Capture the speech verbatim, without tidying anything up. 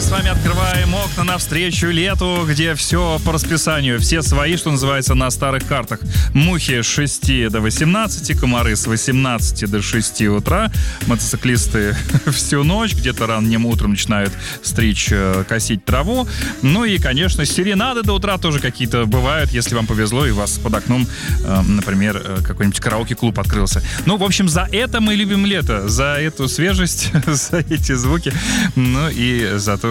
с вами открываем окна навстречу лету, где все по расписанию. Все свои, что называется, на старых картах. Мухи с шести до восемнадцати, комары с восемнадцати до шести утра. Мотоциклисты всю ночь, где-то ранним утром начинают стричь, косить траву. Ну и, конечно, серенады до утра тоже какие-то бывают, если вам повезло и у вас под окном, например, какой-нибудь караоке-клуб открылся. Ну, в общем, за это мы любим лето, за эту свежесть, за эти звуки, ну и за то,